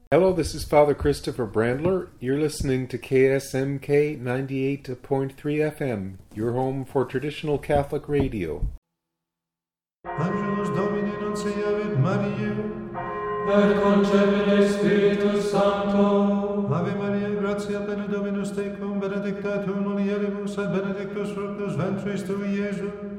Hello, this is Father Christopher Brandler. You're listening to KSMK 98.3 FM, your home for traditional Catholic radio. Angelus Domini nunciavit Mariae, et concepit Spiritus Sancto. Ave Maria, gratia plena Dominus tecum, benedicta tu in mulieribus, et benedictus fructus ventris tui, Iesus.